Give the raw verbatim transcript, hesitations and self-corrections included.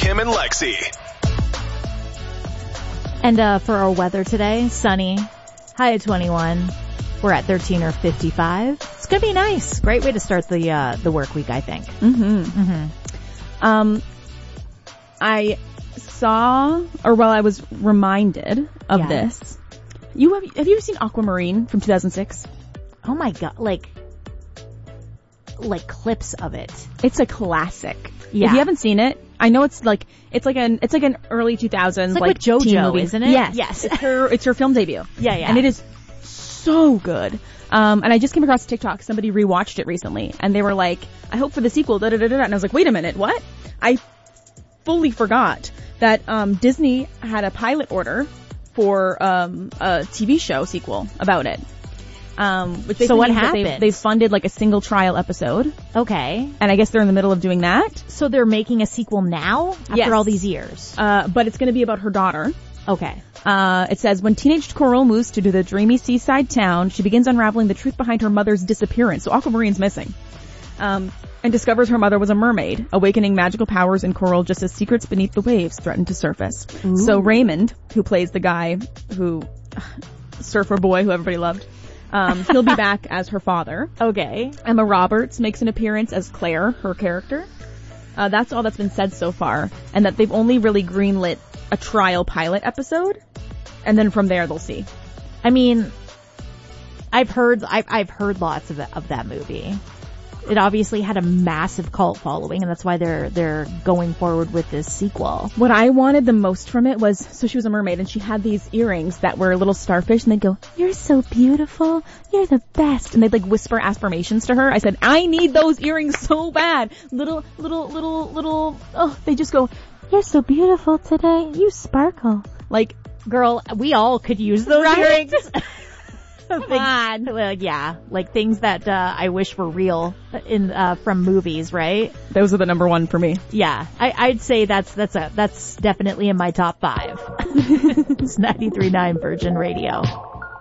Kim and Lexi. And uh, for our weather today, sunny, high at twenty-one. We're at thirteen or fifty-five. It's going to be nice. Great way to start the uh, the work week, I think. Mm-hmm. Mm-hmm. Um, I saw, or well, I was reminded of Yeah. this. You have, have you ever seen Aquamarine from two thousand six? Oh my god, like, like clips of it. It's a classic. Yeah. If you haven't seen it, I know it's like, it's like an, it's like an early two thousands, It's like with teen JoJo, movie. isn't it? Yes. Yes. It's her, it's her film debut. Yeah, yeah. And it is so good. Um, and I just came across TikTok. Somebody rewatched it recently and they were like, I hope for the sequel, da da da da. And I was like, wait a minute, what? I fully forgot that, um, Disney had a pilot order for, um, a T V show sequel about it. Um, which So what means that They, happened? they funded like a single trial episode. Okay. And I guess they're in the middle of doing that. So they're making a sequel now? After Yes. all these years? Uh, but it's going to be about her daughter. Okay. Uh, it says, when teenage Coral moves to the dreamy seaside town, she begins unraveling the truth behind her mother's disappearance. So Aquamarine's missing. Um, and discovers her mother was a mermaid, awakening magical powers in Coral just as secrets beneath the waves threaten to surface. Ooh. So Raymond, who plays the guy who, surfer boy who everybody loved, um, he'll be back as her father. Okay. Emma Roberts makes an appearance as Claire, her character. Uh, that's all that's been said so far. And that they've only really greenlit a trial pilot episode. And then from there they'll see. I mean, I've heard, I've, I've heard lots of, of that movie. It obviously had a massive cult following, and that's why they're, they're going forward with this sequel. What I wanted the most from it was, so she was a mermaid and she had these earrings that were little starfish and they'd go, you're so beautiful, you're the best. And they'd like whisper affirmations to her. I said, I need those earrings so bad. Little, little, little, little, oh, they just go, you're so beautiful today, you sparkle. Like, Girl, we all could use those Right? earrings. come on. Like, yeah, like things that uh, I wish were real in uh, from movies, right? Those are the number one for me. Yeah, I, I'd say that's that's a that's definitely in my top five. It's ninety-three point nine Virgin Radio.